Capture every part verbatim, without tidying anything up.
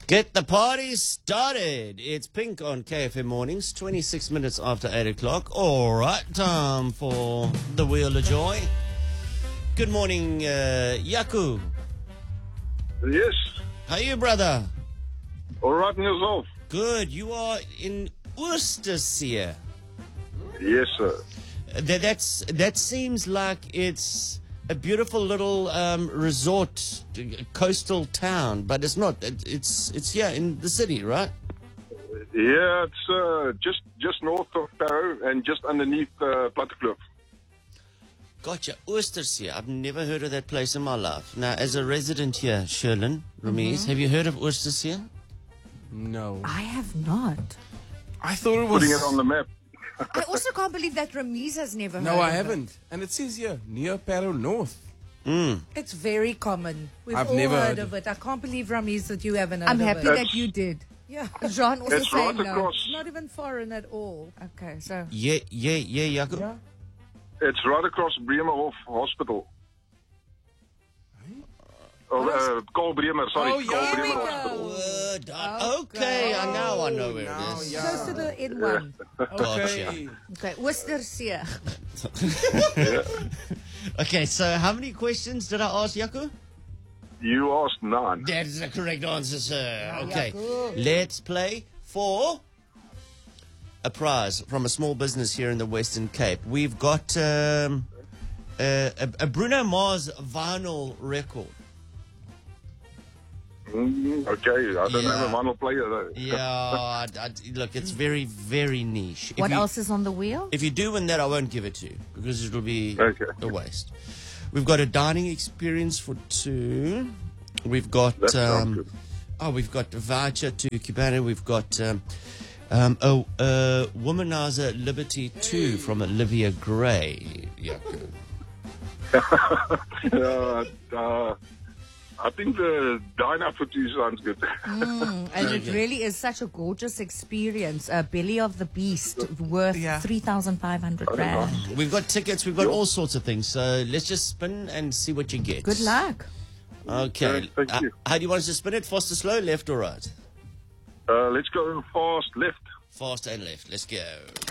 Get the party started. It's Pink on K F M Mornings, twenty-six minutes after eight o'clock. All right, time for the Wheel of Joy. Good morning, uh, Yaku. Yes. How are you, brother? All right, and yourself? Good. You are in Worcestershire. Yes, sir. That, that's, that seems like it's a beautiful little um, resort, coastal town, but it's not. It, it's it's yeah in the city, right? Yeah, it's uh, just just north of Parow and just underneath uh, Plattekloof. Gotcha. Worcestershire. I've never heard of that place in my life. Now, as a resident here, Sherlyn, Ramiz, Mm-hmm. have you heard of Worcestershire? No. I have not. I thought it was... Putting it on the map. I also can't believe that Ramiz has never heard No, of I it. haven't. And it says here, near Parow North. Mm. It's very common. We've I've all never heard heard of of it. I can't believe, Ramiz, that you haven't heard I'm of happy it. that you did. Yeah. Jean also It's saying right no. across. It's not even foreign at all. Okay, so Yeah, yeah, yeah, Yaku. Yeah. It's right across Bremerhof Hospital. Oh, uh, Cole Bremer, sorry. Oh, Cole yeah. Bremer Here we Hospital. go. Word. I- Okay, I now I know where now, it is. yeah. Close to the N one. Okay. okay, Worcestershire. Okay, so how many questions did I ask, Yaku? You asked none. That is the correct answer, sir. Okay, let's play for a prize from a small business here in the Western Cape. We've got um, a, a, a Bruno Mars vinyl record. Mm, okay, I don't Yeah. have a vinyl player though. Yeah, I, I, look, it's very, very niche. If What you, else is on the wheel? If you do win that, I won't give it to you because it'll be Okay. a waste. We've got a dining experience for two. We've got That sounds um, good. oh, we've got a voucher to Cubana. We've got um, um, a, a Womanizer Liberty two from Olivia Gray. Yaku. uh, uh, I think the dine up for two sounds good. Mm, and it really is such a gorgeous experience. Uh, Belly of the Beast, worth Yeah. three thousand five hundred rand. We've got tickets. We've got all sorts of things. So let's just spin and see what you get. Good luck. Okay. Thank Uh, you. how do you want us to spin it? Fast or slow? Left or right? Uh, let's go fast left. Fast and left. Let's go.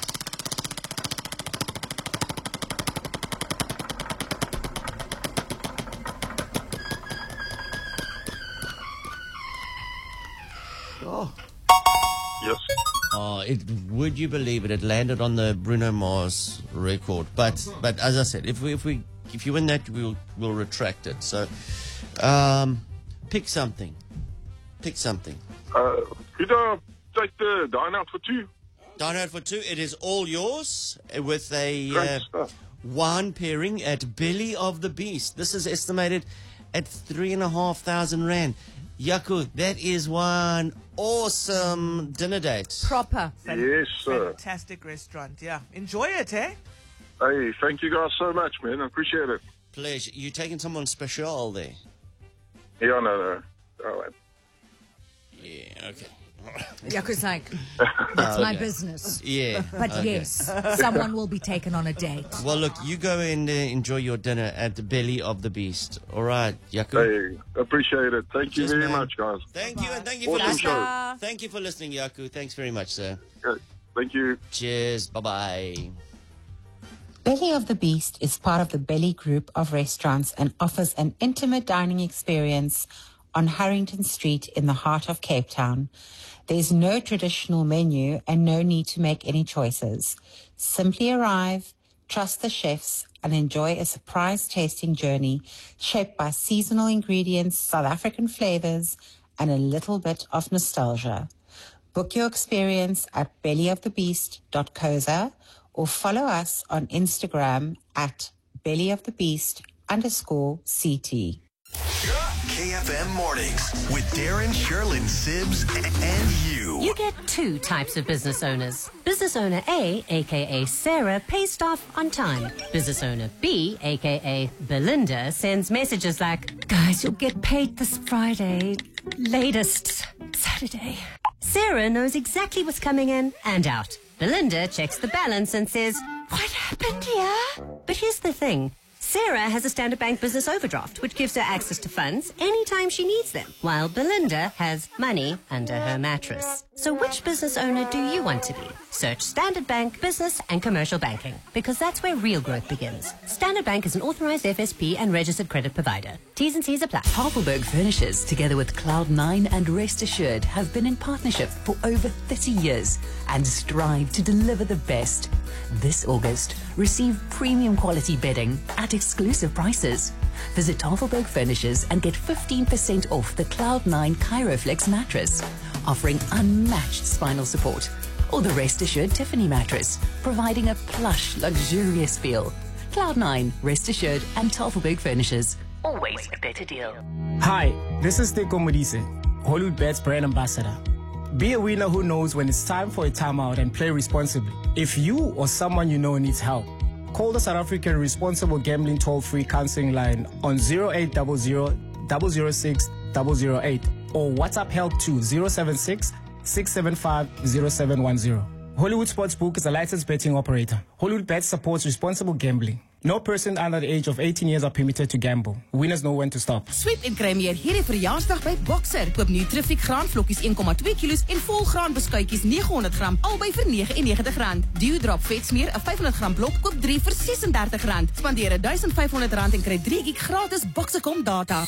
Oh. Yes. Oh, it, would you believe it? It landed on the Bruno Mars record. But but as I said, if we if we if you win that, we'll we'll retract it. So, um, pick something. Pick something. Uh, could I take the dine out for two? Dine out for two. It is all yours uh, with a Great uh, stuff. wine pairing at Belly of the Beast. This is estimated at three and a half thousand rand. Yaku, that is one awesome dinner date. Proper. Yes, sir. Fantastic restaurant. Yeah. Enjoy it, eh? Hey, thank you guys so much, man. I appreciate it. Pleasure. You taking someone special there? Yeah, no, no. All right. Yeah. Okay. Yaku's like, that's my Okay. business. Yeah. But okay. yes, someone will be taken on a date. Well, look, you go and uh, enjoy your dinner at the Belly of the Beast. All right, Yaku. Hey, appreciate it. Thank you Cheers, very man. much, guys. Thank you, and thank you for Awesome listening. show. Thank you for listening, Yaku. Thanks very much, sir. Okay. Thank you. Cheers. Bye bye. Belly of the Beast is part of the Belly Group of restaurants and offers an intimate dining experience on Harrington Street in the heart of Cape Town. There's no traditional menu and no need to make any choices. Simply arrive, trust the chefs, and enjoy a surprise tasting journey shaped by seasonal ingredients, South African flavors, and a little bit of nostalgia. Book your experience at belly of the beast dot co za or follow us on Instagram at bellyofthebeast underscore CT. K F M Mornings with Darren, Sherlyn, Sibbs, and you. You get two types of business owners. Business owner A, aka Sarah, pays staff on time. Business owner B, aka Belinda, sends messages like, guys, you'll get paid this Friday, latest Saturday. Sarah knows exactly what's coming in and out. Belinda checks the balance and says, what happened here? But here's the thing. Sarah has a Standard Bank business overdraft, which gives her access to funds anytime she needs them, while Belinda has money under her mattress. So which business owner do you want to be? Search Standard Bank Business and Commercial Banking, because that's where real growth begins. Standard Bank is an authorized F S P and registered credit provider. T's and C's apply. Tafelberg Furnishers, together with Cloud nine and Rest Assured, have been in partnership for over thirty years and strive to deliver the best. This August, receive premium quality bedding at exclusive prices. Visit Tafelberg Furnishers and get fifteen percent off the Cloud nine Chiroflex mattress, offering unmatched spinal support, or the Rest Assured Tiffany mattress, providing a plush, luxurious feel. Cloud nine, Rest Assured, and Tafelberg Furnishers. Always a better deal. Hi, this is Teko Modise, Hollywood Bets brand ambassador. Be a winner who knows when it's time for a timeout and play responsibly. If you or someone you know needs help, call the South African Responsible Gambling Toll-Free Counseling Line on zero eight zero zero, zero zero six, zero zero eight or WhatsApp help to zero seven six, six seven five, zero seven one zero. Hollywood Sportsbook is a licensed betting operator. Hollywood Bets supports responsible gambling. No person under the age of eighteen years are permitted to gamble. Winners know when to stop. Sweep en kry meer hierdie verjaarsdag by Boxer. Koop Nutrifik graanvlokkies een komma twee kilos en volgraan beskuitjies nege honderd gram albei vir negentig en negentig rand. Deodrop vetsmeer 'n vyf honderd gram blok koop drie vir ses en dertig rand. Spandeer duisend vyf honderd rand en kry drie gig gratis Boxercom data.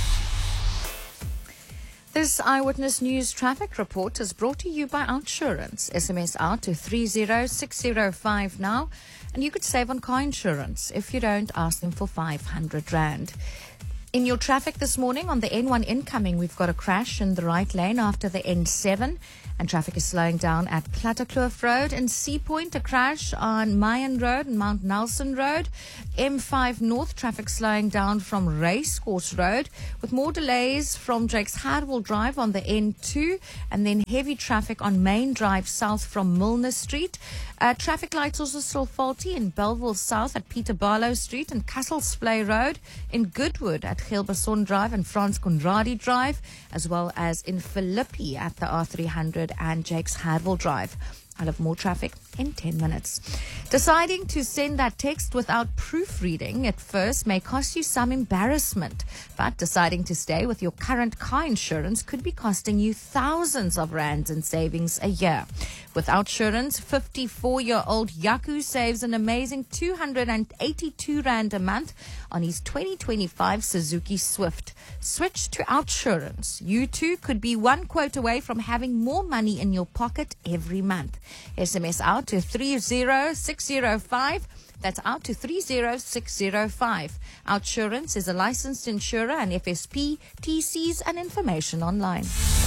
This Eyewitness News traffic report is brought to you by Outsurance. S M S out to three zero six zero five now, and you could save on car insurance. If you don't, ask them for five hundred rand. In your traffic this morning on the N one incoming, we've got a crash in the right lane after the N seven, and traffic is slowing down at Plattekloof Road. In Sea Point, a crash on Mayan Road and Mount Nelson Road. M five North, traffic slowing down from Racecourse Road, with more delays from Drake's Hardwell Drive on the N two, and then heavy traffic on Main Drive South from Milner Street. Uh, traffic lights also still faulty in Belleville South at Peter Barlow Street and Castlesplay Road, in Goodwood at Gilberson Drive and Frans Conradi Drive, as well as in Philippi at the R three hundred and Jake's Hardwell Drive. I'll have more traffic in ten minutes. Deciding to send that text without proofreading at first may cost you some embarrassment, but deciding to stay with your current car insurance could be costing you thousands of rands in savings a year. With Outsurance, fifty-four-year-old Yaku saves an amazing two hundred eighty-two rand a month on his twenty twenty-five Suzuki Swift. Switch to Outsurance. You too could be one quote away from having more money in your pocket every month. S M S out to three zero six zero five. That's out to three zero six zero five. Outsurance is a licensed insurer and F S P, T Cs and information online.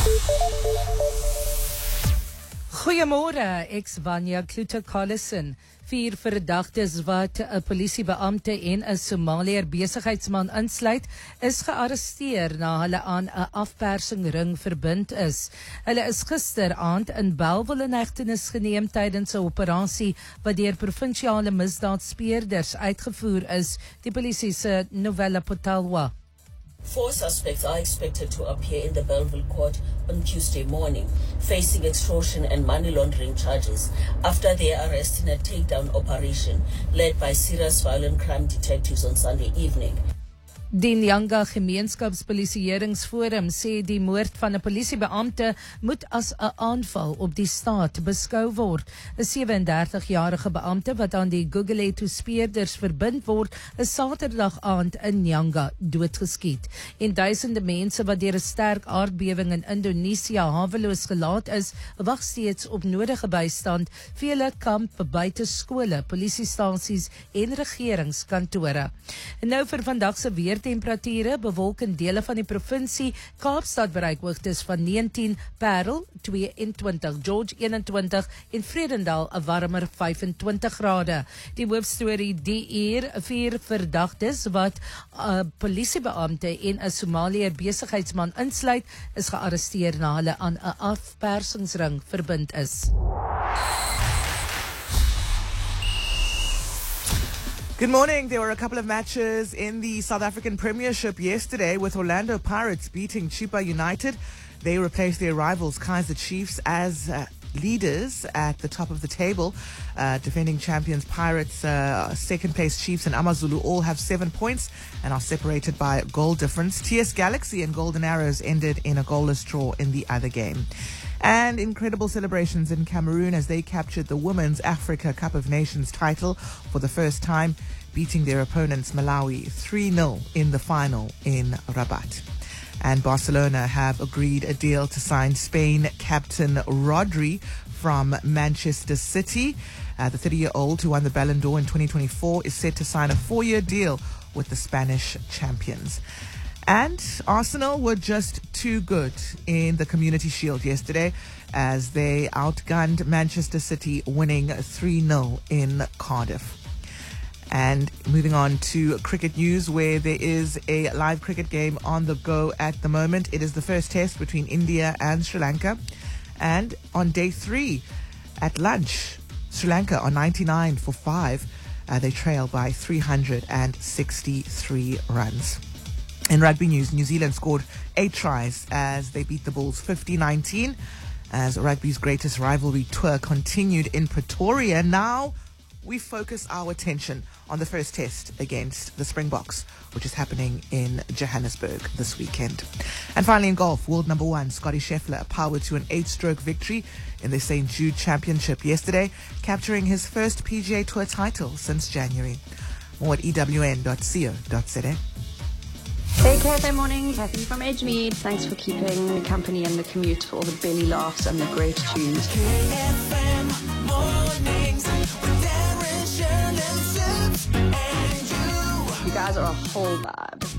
Goeiemôre, ek's Vanya Kluter-Collison. Vier verdagtes wat 'n polisiebeampte en 'n Somaliër besigheidsman insluit, is gearresteer na hulle aan 'n afpersingring verbind is. Hulle is gisteraand in Bellville in hegtenis geneem tydens 'n operasie wat deur provinsiale misdaadspeurders uitgevoer is, die polisie se Novella Potalwa. Four suspects are expected to appear in the Belleville court on Tuesday morning, facing extortion and money laundering charges after their arrest in a takedown operation led by serious violent crime detectives on Sunday evening. Die Nyanga Gemeenskapspolisieeringsforum sê die moord van 'n polisiebeampte moet as 'n aanval op die staat beskou word. 'n sewe-en-dertig-jarige beampte wat aan die Gugulethu speurders verbind word, is Saterdag aand in Nyanga doodgeskiet. En duisende mense wat deur 'n sterk aardbewing in Indonesië haweloos gelaat is, wag steeds op nodige bystand. Vele kamp buite skole, polisiestasies en regeringskantore. En nou vir vandag se weer temperature, bewolk in dele van die provinsie. Kaapstad bereik hoogtes van negentien, Parel tweeëntwintig, George eenentwintig en Vredendal 'n warmer vyfentwintig grade. Die hoofstorie die uur, vier verdagtes wat 'n uh, polisiebeampte en 'n Somaliër besigheidsman insluit, is gearresteer na hulle aan 'n afpersingsring verbind is. Good morning. There were a couple of matches in the South African Premiership yesterday, with Orlando Pirates beating Chippa United. They replaced their rivals Kaizer Chiefs as uh, leaders at the top of the table. Uh, defending champions Pirates, uh, second place Chiefs and Amazulu all have seven points and are separated by a goal difference. T S Galaxy and Golden Arrows ended in a goalless draw in the other game. And incredible celebrations in Cameroon as they captured the Women's Africa Cup of Nations title for the first time, beating their opponents Malawi three nil in the final in Rabat. And Barcelona have agreed a deal to sign Spain captain Rodri from Manchester City. Uh, the thirty-year-old who won the Ballon d'Or in twenty twenty-four is set to sign a four-year deal with the Spanish champions. And Arsenal were just too good in the Community Shield yesterday as they outgunned Manchester City, winning three nil in Cardiff. And moving on to cricket news, where there is a live cricket game on the go at the moment. It is the first test between India and Sri Lanka. And on day three, at lunch, Sri Lanka are ninety-nine for five. Uh, they trail by three hundred sixty-three runs. In rugby news, New Zealand scored eight tries as they beat the Bulls fifty nineteen. As rugby's greatest rivalry tour continued in Pretoria, now we focus our attention on the first test against the Springboks, which is happening in Johannesburg this weekend. And finally in golf, world number one Scottie Scheffler powered to an eight-stroke victory in the Saint Jude Championship yesterday, capturing his first P G A Tour title since January. More at E W N dot co dot z a. Hey K F M morning, Kathy from Edgemead. Thanks for keeping me company in the commute for all the belly laughs and the great tunes. K F M mornings with Darren, Shirley, Sims, and you. You guys are a whole vibe.